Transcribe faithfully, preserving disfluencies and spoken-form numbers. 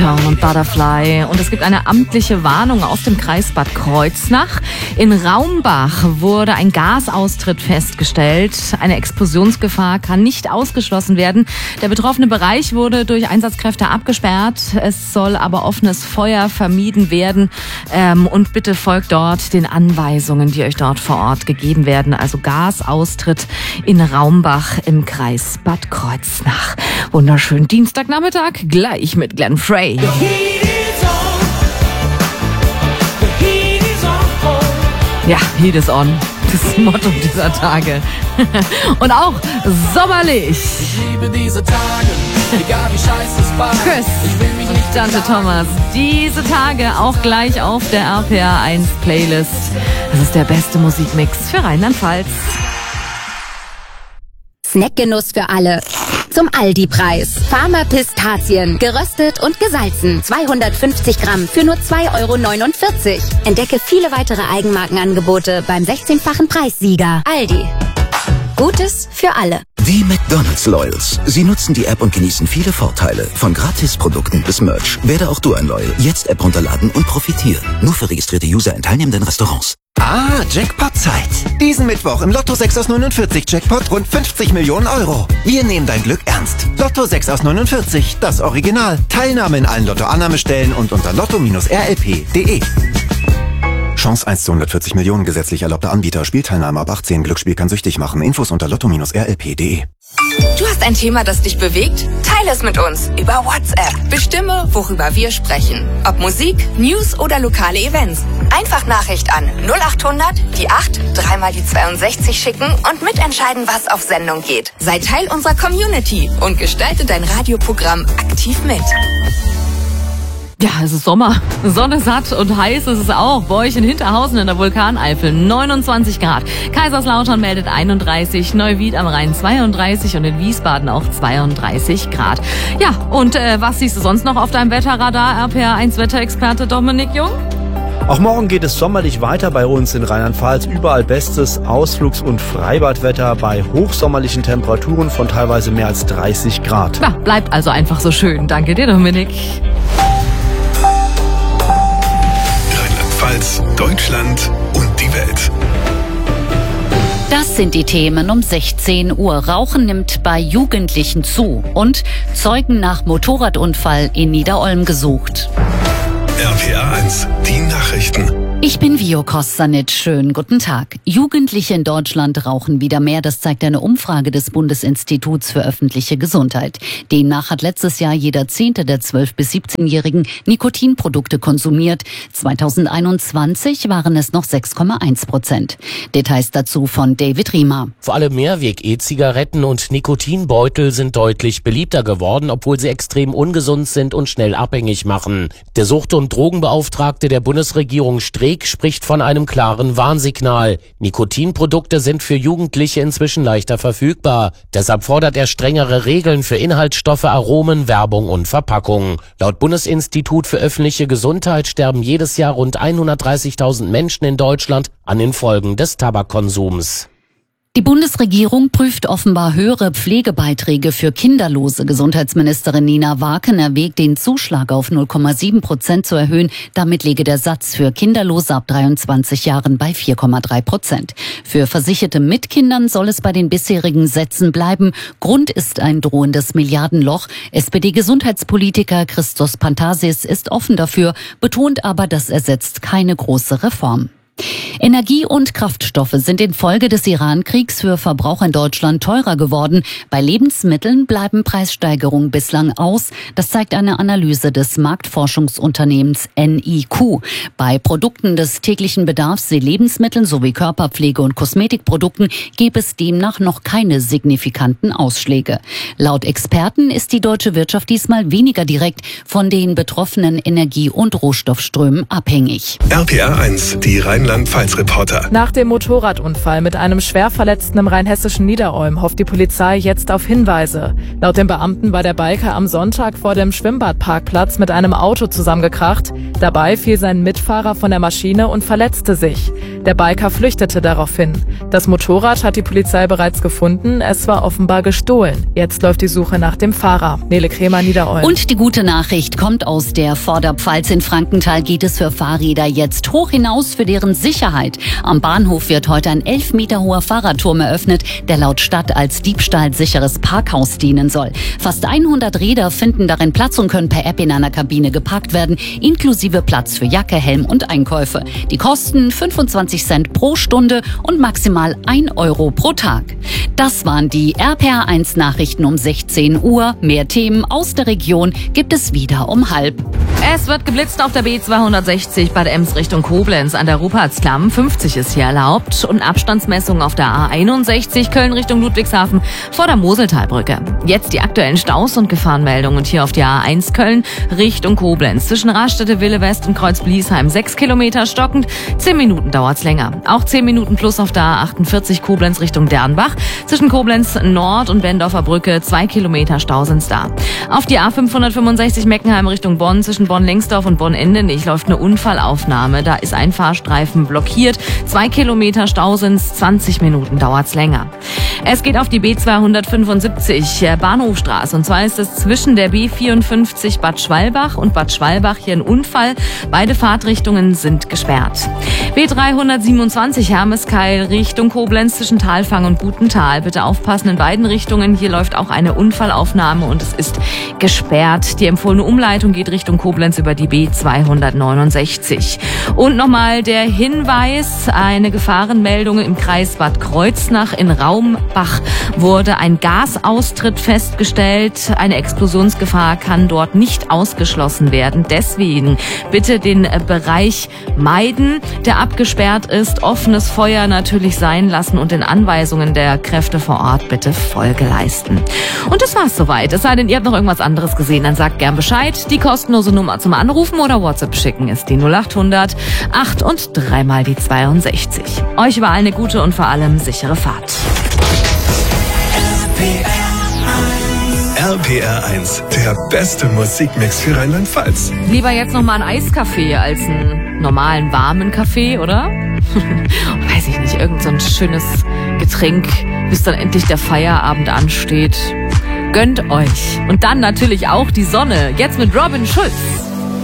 Und Butterfly. Und es gibt eine amtliche Warnung aus dem Kreis Bad Kreuznach. In Raumbach wurde ein Gasaustritt festgestellt. Eine Explosionsgefahr kann nicht ausgeschlossen werden. Der betroffene Bereich wurde durch Einsatzkräfte abgesperrt. Es soll aber offenes Feuer vermieden werden. Ähm, und bitte folgt dort den Anweisungen, die euch dort vor Ort gegeben werden. Also Gasaustritt in Raumbach im Kreis Bad Kreuznach. Wunderschönen Dienstagnachmittag, gleich mit Glenn Frey. Ja, Heat is on. Das Motto dieser Tage. Und auch sommerlich. Ich liebe diese Tage, egal wie scheiße es war. Chris und Tante Thomas. Diese Tage auch gleich auf der R P R eins Playlist. Das ist der beste Musikmix für Rheinland-Pfalz. Snackgenuss für alle. Zum Aldi-Preis. Farmer Pistazien. Geröstet und gesalzen. zweihundertfünfzig Gramm für nur zwei Euro neunundvierzig. Entdecke viele weitere Eigenmarkenangebote beim sechzehnfachen Preissieger. Aldi. Gutes für alle. Die McDonald's Loyals. Sie nutzen die App und genießen viele Vorteile. Von Gratisprodukten bis Merch. Werde auch du ein Loyal. Jetzt App runterladen und profitieren. Nur für registrierte User in teilnehmenden Restaurants. Ah, Jackpot-Zeit. Diesen Mittwoch im Lotto sechs aus neunundvierzig Jackpot rund fünfzig Millionen Euro. Wir nehmen dein Glück ernst. Lotto sechs aus neunundvierzig, das Original. Teilnahme in allen Lotto-Annahmestellen und unter lotto R L P punkt de. Chance eins zu hundertvierzig Millionen, gesetzlich erlaubter Anbieter. Spielteilnahme ab achtzehn. Glücksspiel kann süchtig machen. Infos unter lotto R L P punkt de. Du hast ein Thema, das dich bewegt? Teile es mit uns über WhatsApp. Bestimme, worüber wir sprechen. Ob Musik, News oder lokale Events. Einfach Nachricht an null acht hundert, die acht, dreimal die zweiundsechzig schicken und mitentscheiden, was auf Sendung geht. Sei Teil unserer Community und gestalte dein Radioprogramm aktiv mit. Ja, es ist Sommer. Sonne satt und heiß ist es auch. Bei euch in Hinterhausen in der Vulkaneifel neunundzwanzig Grad. Kaiserslautern meldet einunddreißig, Neuwied am Rhein zweiunddreißig und in Wiesbaden auch zweiunddreißig Grad. Ja, und äh, was siehst du sonst noch auf deinem Wetterradar, R P R eins Wetterexperte Dominik Jung? Auch morgen geht es sommerlich weiter bei uns in Rheinland-Pfalz. Überall bestes Ausflugs- und Freibadwetter bei hochsommerlichen Temperaturen von teilweise mehr als dreißig Grad. Ja, bleibt also einfach so schön. Danke dir, Dominik. Rheinland-Pfalz, Deutschland und die Welt. Das sind die Themen um sechzehn Uhr. Rauchen nimmt bei Jugendlichen zu und Zeugen nach Motorradunfall in Niederolm gesucht. R P R eins, die Nachrichten. Ich bin Vio Kostanic. Schönen guten Tag. Jugendliche in Deutschland rauchen wieder mehr. Das zeigt eine Umfrage des Bundesinstituts für öffentliche Gesundheit. Demnach hat letztes Jahr jeder Zehnte der zwölf- bis siebzehnjährigen Nikotinprodukte konsumiert. zweitausendeinundzwanzig waren es noch sechs Komma eins Prozent. Details dazu von David Riemer. Vor allem Mehrweg-E-Zigaretten und Nikotinbeutel sind deutlich beliebter geworden, obwohl sie extrem ungesund sind und schnell abhängig machen. Der Sucht- und Drogenbeauftragte der Bundesregierung Streeck spricht von einem klaren Warnsignal. Nikotinprodukte sind für Jugendliche inzwischen leichter verfügbar. Deshalb fordert er strengere Regeln für Inhaltsstoffe, Aromen, Werbung und Verpackung. Laut Bundesinstitut für öffentliche Gesundheit sterben jedes Jahr rund hundertdreißigtausend Menschen in Deutschland an den Folgen des Tabakkonsums. Die Bundesregierung prüft offenbar höhere Pflegebeiträge für Kinderlose. Gesundheitsministerin Nina Waken erwägt, den Zuschlag auf null Komma sieben Prozent zu erhöhen. Damit liege der Satz für Kinderlose ab dreiundzwanzig Jahren bei vier Komma drei Prozent. Für Versicherte mit Kindern soll es bei den bisherigen Sätzen bleiben. Grund ist ein drohendes Milliardenloch. S P D-Gesundheitspolitiker Christos Pantasis ist offen dafür, betont aber, das ersetzt keine große Reform. Energie und Kraftstoffe sind infolge des Iran-Kriegs für Verbraucher in Deutschland teurer geworden. Bei Lebensmitteln bleiben Preissteigerungen bislang aus. Das zeigt eine Analyse des Marktforschungsunternehmens N I Q. Bei Produkten des täglichen Bedarfs wie Lebensmitteln sowie Körperpflege- und Kosmetikprodukten gäbe es demnach noch keine signifikanten Ausschläge. Laut Experten ist die deutsche Wirtschaft diesmal weniger direkt von den betroffenen Energie- und Rohstoffströmen abhängig. R P R eins, die Rheinland-Pfalz-Reporter. Nach dem Motorradunfall mit einem Schwerverletzten im rheinhessischen Niederolm hofft die Polizei jetzt auf Hinweise. Laut dem Beamten war der Biker am Sonntag vor dem Schwimmbadparkplatz mit einem Auto zusammengekracht. Dabei fiel sein Mitfahrer von der Maschine und verletzte sich. Der Biker flüchtete daraufhin. Das Motorrad hat die Polizei bereits gefunden. Es war offenbar gestohlen. Jetzt läuft die Suche nach dem Fahrer. Nele Kremer, Niederolm. Und die gute Nachricht kommt aus der Vorderpfalz. In Frankenthal geht es für Fahrräder jetzt hoch hinaus für deren Sicherheit. Am Bahnhof wird heute ein elf Meter hoher Fahrradturm eröffnet, der laut Stadt als diebstahlsicheres Parkhaus dienen soll. Fast hundert Räder finden darin Platz und können per App in einer Kabine geparkt werden, inklusive Platz für Jacke, Helm und Einkäufe. Die kosten fünfundzwanzig Cent pro Stunde und maximal ein Euro pro Tag. Das waren die R P R eins Nachrichten um sechzehn Uhr. Mehr Themen aus der Region gibt es wieder um halb. Es wird geblitzt auf der B zweihundertsechzig Bad Ems Richtung Koblenz an der Rupertsklamm. fünfzig ist hier erlaubt. Und Abstandsmessung auf der A einundsechzig Köln Richtung Ludwigshafen vor der Moseltalbrücke. Jetzt die aktuellen Staus und Gefahrenmeldungen. Und hier auf die A eins Köln Richtung Koblenz. Zwischen Raststätte Wille West und Kreuz Bliesheim sechs Kilometer stockend. zehn Minuten dauert's länger. Auch zehn Minuten plus auf der A achtundvierzig Koblenz Richtung Dernbach. Zwischen Koblenz Nord und Bendorfer Brücke zwei Kilometer Stau sind's da. Auf die A fünfhundertfünfundsechzig Meckenheim Richtung Bonn zwischen Bonn-Lengsdorf und Bonn-Endenich läuft eine Unfallaufnahme. Da ist ein Fahrstreifen blockiert. Zwei Kilometer Stau sind's, zwanzig Minuten dauert's länger. Es geht auf die B zweihundertfünfundsiebzig Bahnhofstraße. Und zwar ist es zwischen der B vierundfünfzig Bad Schwalbach und Bad Schwalbach hier ein Unfall. Beide Fahrtrichtungen sind gesperrt. B dreihundertsiebenundzwanzig Hermeskeil Richtung Koblenz zwischen Talfang und Butental. Bitte aufpassen in beiden Richtungen. Hier läuft auch eine Unfallaufnahme und es ist gesperrt. Die empfohlene Umleitung geht Richtung Koblenz über die B zweihundertneunundsechzig. Und nochmal der Hinweis, eine Gefahrenmeldung im Kreis Bad Kreuznach in Raumbach wurde ein Gasaustritt festgestellt. Eine Explosionsgefahr kann dort nicht ausgeschlossen werden. Deswegen bitte den Bereich meiden, der abgesperrt ist. Offenes Feuer natürlich sein lassen und den Anweisungen der Kräfte vor Ort bitte Folge leisten. Und das war's soweit. Es sei denn, ihr habt noch irgendwas anderes gesehen, dann sagt gern Bescheid. Die kostenlose Nummer zum Anrufen oder WhatsApp schicken ist die null achthundert acht und dreimal die zweiundsechzig. Euch überall eine gute und vor allem sichere Fahrt. R P R eins, der beste Musikmix für Rheinland-Pfalz. Lieber jetzt noch mal ein Eiskaffee als einen normalen warmen Kaffee, oder? Weiß ich nicht, irgend so ein schönes Getränk, bis dann endlich der Feierabend ansteht. Gönnt euch. Und dann natürlich auch die Sonne. Jetzt mit Robin Schulz.